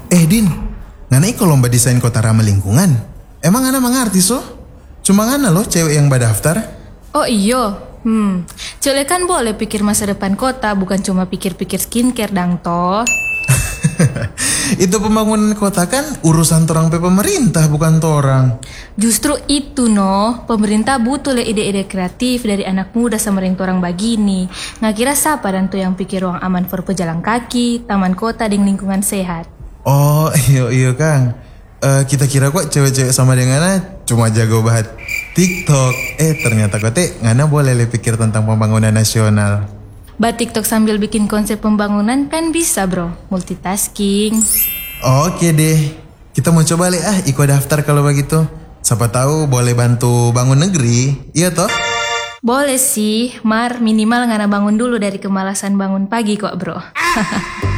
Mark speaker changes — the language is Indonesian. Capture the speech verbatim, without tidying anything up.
Speaker 1: Eh Din, ngana iko lomba desain kota ramah lingkungan. Emang ngana mengerti so? Cuma ngana loh cewek yang badaftar.
Speaker 2: Oh iyo, hmm, cewek kan boleh pikir masa depan kota, bukan cuma pikir-pikir skincare dang toh.
Speaker 1: Itu pembangunan kota kan urusan torang pe pemerintah, bukan torang.
Speaker 2: Justru itu no, pemerintah butuh le ide-ide kreatif dari anak muda sama orang begini. Nggak kira siapa dan tuh yang pikir ruang aman for pejalan kaki, taman kota dengan lingkungan sehat.
Speaker 1: Oh iyo iyo Kang. Uh, kita kira kok cewek-cewek sama dengan ngana cuma jago banget TikTok. Eh ternyata kote ngana boleh le pikir tentang pembangunan nasional.
Speaker 2: Buat TikTok sambil bikin konsep pembangunan kan bisa bro, multitasking.
Speaker 1: Oke deh, kita mau coba le ah ikut daftar kalau begitu. Siapa tahu boleh bantu bangun negeri, iya toh?
Speaker 2: Boleh sih, Mar, minimal ngana bangun dulu dari kemalasan bangun pagi kok bro.